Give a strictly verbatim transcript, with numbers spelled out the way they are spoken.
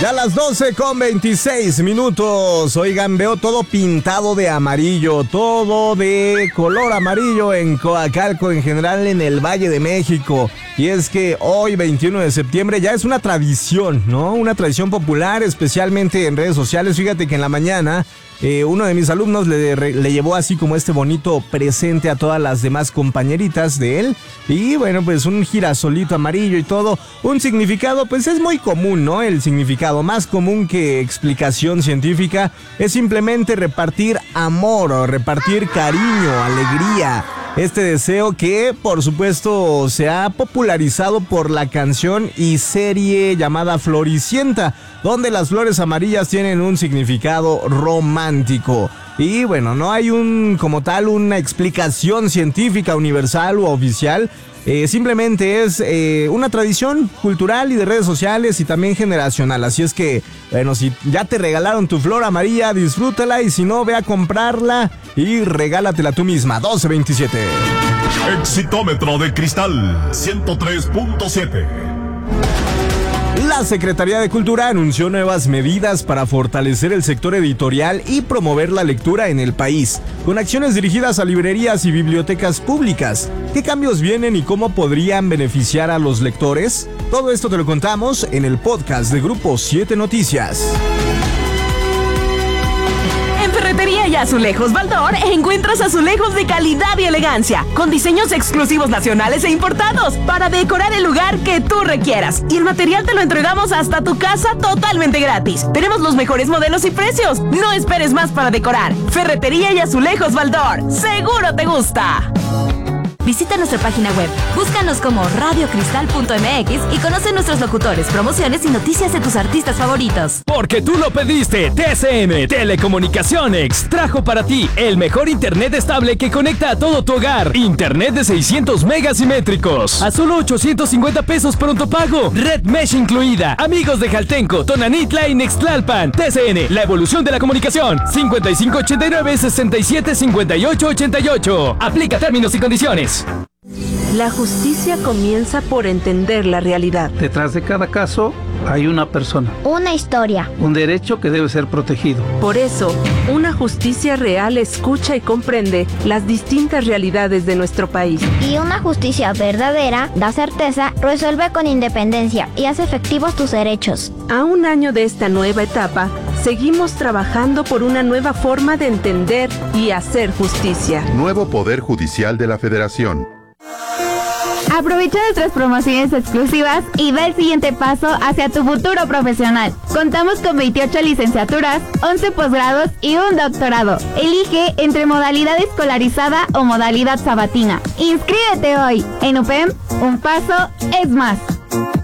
Ya a las doce con veintiséis minutos. Oigan, veo todo pintado de amarillo, todo de color amarillo en Coacalco, en general en el Valle de México. Y es que hoy, veintiuno de septiembre, ya es una tradición, ¿no? Una tradición popular, especialmente en redes sociales. Fíjate que en la mañana eh, uno de mis alumnos le, le llevó así como este bonito presente a todas las demás compañeritas de él. Y bueno, pues un girasolito amarillo y todo. Un significado, pues es muy común, ¿no? El significado más común que explicación científica es simplemente repartir amor, o repartir cariño, alegría. Este deseo que, por supuesto, se ha popularizado por la canción y serie llamada Floricienta, donde las flores amarillas tienen un significado romántico. Y bueno, no hay un como tal una explicación científica universal o oficial. Eh, simplemente es eh, una tradición cultural y de redes sociales y también generacional. Así es que, bueno, si ya te regalaron tu flor amarilla, disfrútala, y si no, ve a comprarla y regálatela tú misma. doce veintisiete. Exitómetro de cristal ciento tres punto siete. La Secretaría de Cultura anunció nuevas medidas para fortalecer el sector editorial y promover la lectura en el país, con acciones dirigidas a librerías y bibliotecas públicas. ¿Qué cambios vienen y cómo podrían beneficiar a los lectores? Todo esto te lo contamos en el podcast de Grupo siete Noticias. En Ferretería y Azulejos Baldor encuentras azulejos de calidad y elegancia, con diseños exclusivos nacionales e importados, para decorar el lugar que tú requieras. Y el material te lo entregamos hasta tu casa totalmente gratis. Tenemos los mejores modelos y precios. No esperes más para decorar. Ferretería y Azulejos Baldor. ¡Seguro te gusta! Visita nuestra página web, búscanos como radio cristal punto m x y conoce nuestros locutores, promociones y noticias de tus artistas favoritos. Porque tú lo pediste, T C M Telecomunicaciones trajo para ti el mejor internet estable que conecta a todo tu hogar. Internet de seiscientos megas simétricos a solo ochocientos cincuenta pesos pronto pago. Red Mesh incluida. Amigos de Jaltenco, Tonanitla y Nextlalpan. T C N, la evolución de la comunicación. cincuenta y cinco ochenta y nueve, sesenta y siete cincuenta y ocho ochenta y ocho. Aplica términos y condiciones. La justicia comienza por entender la realidad. Detrás de cada caso hay una persona. Una historia. Un derecho que debe ser protegido. Por eso, una justicia real escucha y comprende las distintas realidades de nuestro país. Y una justicia verdadera da certeza, resuelve con independencia y hace efectivos tus derechos. A un año de esta nueva etapa, seguimos trabajando por una nueva forma de entender y hacer justicia. Nuevo Poder Judicial de la Federación. Aprovecha nuestras promociones exclusivas y da el siguiente paso hacia tu futuro profesional. Contamos con veintiocho licenciaturas, once posgrados y un doctorado. Elige entre modalidad escolarizada o modalidad sabatina. Inscríbete hoy. En U P E M, un paso es más.